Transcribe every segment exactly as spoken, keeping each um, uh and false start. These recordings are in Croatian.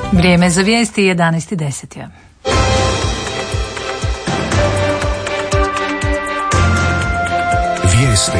Vrijeme za vijesti jedanaest i deset je. Vijesti.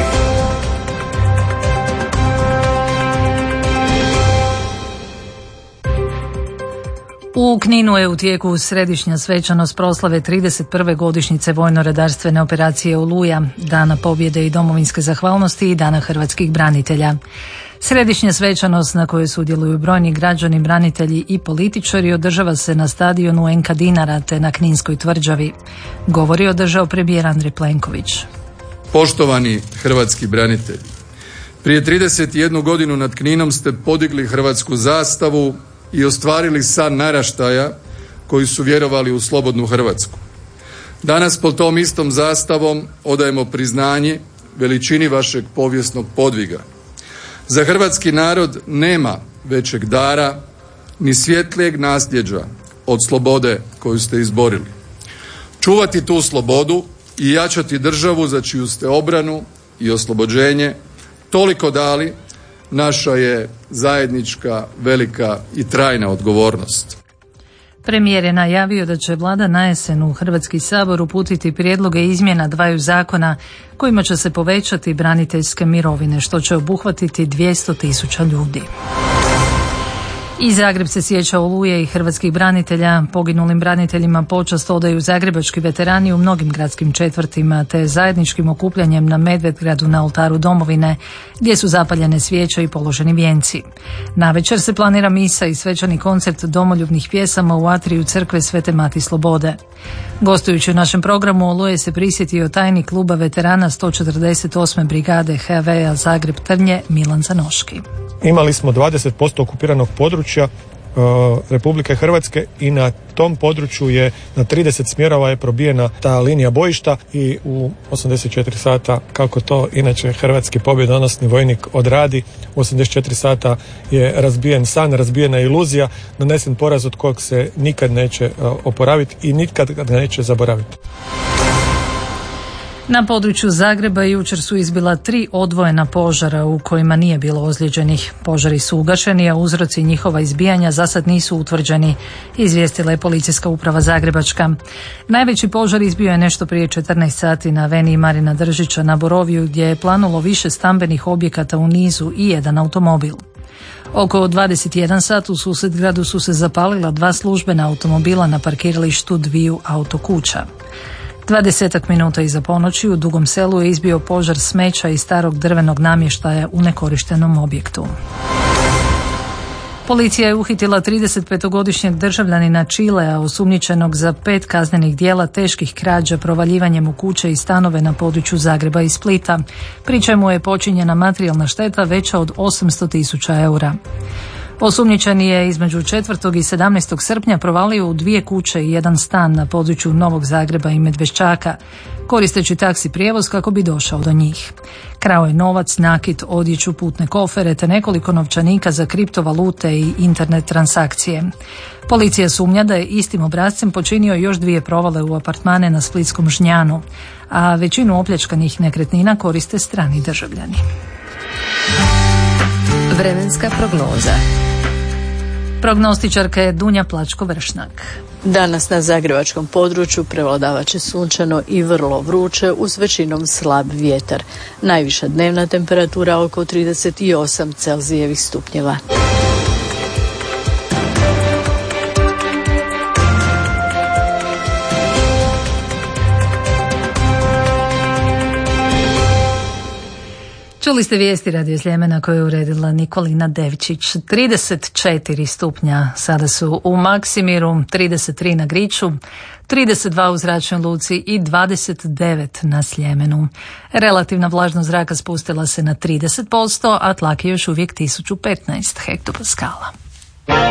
U Kninu je u tijeku središnja svečanost proslave trideset prve godišnjice vojno-redarstvene operacije Oluja, Dana pobjede i domovinske zahvalnosti i Dana hrvatskih branitelja. Središnja svečanost na kojoj sudjeluju brojni građani, branitelji i političari održava se na stadionu en ka Dinara te na Kninskoj tvrđavi. Govori je održao premijer Andrej Plenković. Poštovani hrvatski branitelji, prije trideset jednu godinu nad Kninom ste podigli hrvatsku zastavu i ostvarili san naraštaja koji su vjerovali u slobodnu Hrvatsku. Danas pod tom istom zastavom odajemo priznanje veličini vašeg povijesnog podviga. Za hrvatski narod nema većeg dara ni svjetlijeg nasljeđa od slobode koju ste izborili. Čuvati tu slobodu i jačati državu za čiju ste obranu i oslobođenje toliko dali naša je zajednička, velika i trajna odgovornost. Premijer je najavio da će vlada na jesen u Hrvatski sabor uputiti prijedloge izmjena dvaju zakona kojima će se povećati braniteljske mirovine, što će obuhvatiti dvjesto tisuća ljudi. I Zagreb se sjeća Oluje i hrvatskih branitelja. Poginulim braniteljima počast odaju zagrebački veterani u mnogim gradskim četvrtima, te zajedničkim okupljanjem na Medvedgradu na oltaru domovine, gdje su zapaljene svijeće i položeni vijenci. Navečer se planira misa i svečani koncert domoljubnih pjesama u atriju crkve Svete Mati Slobode. Gostujući u našem programu Oluje se prisjetio tajnik kluba veterana sto četrdeset osme brigade ha ve a Zagreb Trnje Milan Zanoški. Imali smo dvadeset posto okupiranog područja uh, Republike Hrvatske i na tom području je na trideset smjerova je probijena ta linija bojišta i u osamdeset četiri sata, kako to inače hrvatski pobjedonosni vojnik odradi, u osamdeset četiri sata je razbijen san, razbijena iluzija, donesen poraz od kojeg se nikad neće uh, oporaviti i nikad ga neće zaboraviti. Na području Zagreba jučer su izbila tri odvojena požara u kojima nije bilo ozlijeđenih. Požari su ugašeni, a uzroci njihova izbijanja za sad nisu utvrđeni, izvijestila je policijska uprava Zagrebačka. Najveći požar izbio je nešto prije četrnaest sati na aveniji Marina Držića na Boroviju, gdje je planulo više stambenih objekata u nizu i jedan automobil. Oko dvadeset jedan sat u Susedgradu su se zapalila dva službena automobila na parkiralištu dviju autokuća. Dvadesetak minuta iza ponoći u Dugom Selu je izbio požar smeća i starog drvenog namještaja u nekorištenom objektu. Policija je uhitila tridesetpetogodišnjeg državljanina Čilea osumnjičenog za pet kaznenih djela teških krađa provaljivanjem u kuće i stanove na području Zagreba i Splita, pri čemu je počinjena materijalna šteta veća od osamsto tisuća eura. Osumnjičeni je između četvrtog i sedamnaestog srpnja provalio u dvije kuće i jedan stan na području Novog Zagreba i Medveščaka, koristeći taksi prijevoz kako bi došao do njih. Krao je novac, nakit, odjeću, putne kofere te nekoliko novčanika za kriptovalute i internet transakcije. Policija sumnja da je istim obrascem počinio još dvije provale u apartmane na splitskom Žnjanu, a većinu opljačkanih nekretnina koriste strani državljani. Vremenska prognoza. Prognostičarka je Dunja Plačko-Vršnak. Danas na zagrebačkom području prevladavat će sunčano i vrlo vruće uz većinom slab vjetar. Najviša dnevna temperatura oko trideset osam Celzijevih stupnjeva. Čuli ste vijesti Radio Sljemena koju je uredila Nikolina Devčić. trideset četiri stupnja sada su u Maksimiru, trideset tri na Griču, trideset dva u Zračnoj luci i dvadeset devet na Sljemenu. Relativna vlažnost zraka spustila se na trideset posto, a tlak je još uvijek tisuću petnaest hektopaskala.